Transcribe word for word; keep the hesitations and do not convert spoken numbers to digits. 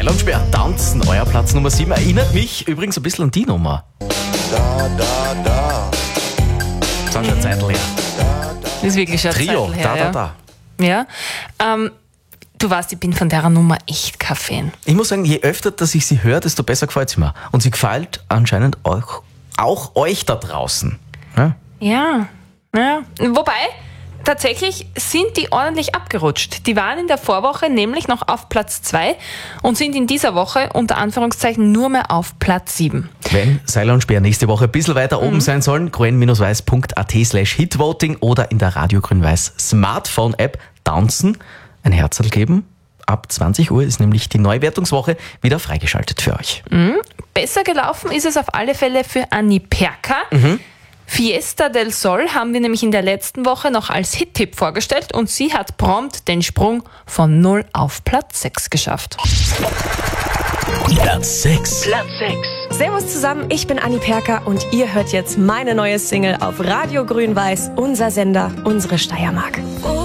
Seil und Speer tanzen, euer Platz Nummer sieben. Erinnert mich übrigens ein bisschen an die Nummer. Da, da, da. Das ist schon eine Zeit her. Das ist wirklich schon eine Trio, Zeit her, da, da, da. Ja. ja. Ähm, du weißt, ich bin von der Nummer echt kein Fan. Ich muss sagen, je öfter, dass ich sie höre, desto besser gefällt sie mir. Und sie gefällt anscheinend auch, auch euch da draußen. Ja? Ja, ja. Wobei, tatsächlich sind die ordentlich abgerutscht. Die waren in der Vorwoche nämlich noch auf Platz zwei und sind in dieser Woche unter Anführungszeichen nur mehr auf Platz sieben. Wenn Seiler und Speer nächste Woche ein bisschen weiter oben Mhm. sein sollen, grün-weiß punkt at slash hitvoting oder in der Radio Grün-Weiß Smartphone-App tanzen, ein Herzl geben. Ab zwanzig Uhr ist nämlich die Neuwertungswoche wieder freigeschaltet für euch. Mhm. Besser gelaufen ist es auf alle Fälle für Anni Perka. Mhm. Fiesta del Sol haben wir nämlich in der letzten Woche noch als Hit-Tipp vorgestellt und sie hat prompt den Sprung von null auf Platz sechs geschafft. Platz sechs. Platz sechs. Servus zusammen, ich bin Anni Perka und ihr hört jetzt meine neue Single auf Radio Grün-Weiß, unser Sender, unsere Steiermark. Oh.